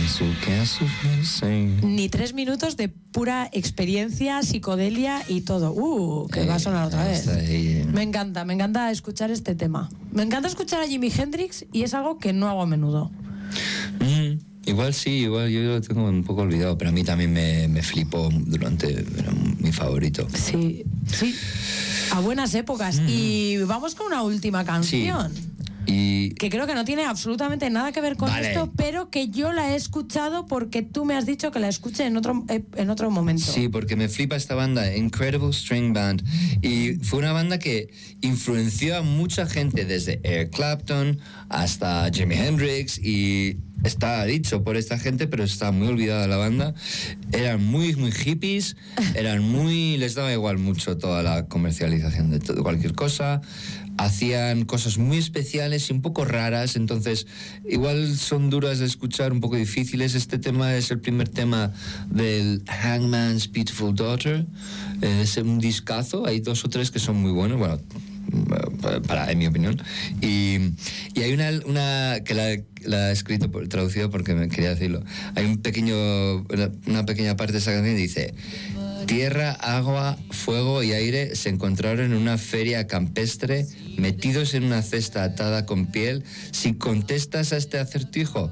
Ni 3 minutos de pura experiencia, psicodelia y todo. Que va a sonar otra vez. Me encanta escuchar este tema. Me encanta escuchar a Jimi Hendrix y es algo que no hago a menudo. Igual yo lo tengo un poco olvidado, pero a mí también me flipó era mi favorito. Sí, a buenas épocas. Y vamos con una última canción. Sí. Que creo que no tiene absolutamente nada que ver con esto, pero que yo la he escuchado porque tú me has dicho que la escuche en otro momento. Sí, porque me flipa esta banda, Incredible String Band, y fue una banda que influenció a mucha gente, desde Eric Clapton hasta Jimi Hendrix, y está dicho por esta gente, pero está muy olvidada la banda. Eran muy hippies, les daba igual mucho toda la comercialización de cualquier cosa. Hacían cosas muy especiales y un poco raras, entonces igual son duras de escuchar, un poco difíciles. Este tema es el primer tema del Hangman's Beautiful Daughter. Es un discazo, hay 2 o 3 que son muy buenos, bueno, en mi opinión. Y hay una que la he escrito, traducido porque me quería decirlo. Hay una pequeña parte de esa canción que dice: tierra, agua, fuego y aire se encontraron en una feria campestre, metidos en una cesta atada con piel. Si contestas a este acertijo,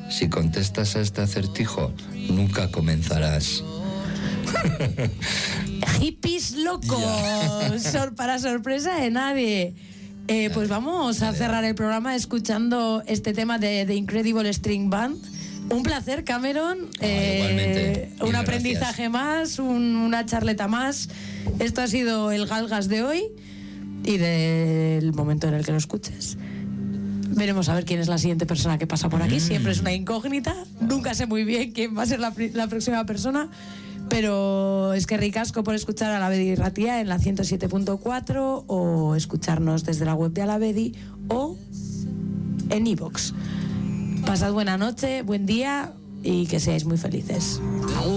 nunca comenzarás. Hippies locos, para sorpresa de nadie. Pues vamos a cerrar el programa escuchando este tema de The Incredible String Band. Un placer, Cameron. Igualmente. Un aprendizaje más, una charleta más. Esto ha sido el Galgas de hoy y del momento en el que lo escuches. Veremos a ver quién es la siguiente persona que pasa por aquí. Siempre es una incógnita. Nunca sé muy bien quién va a ser la próxima persona. Pero es que ricasco por escuchar a Alavedi Irratia en la 107.4 o escucharnos desde la web de Alavedi o en iVoox. Pasad buena noche, buen día y que seáis muy felices.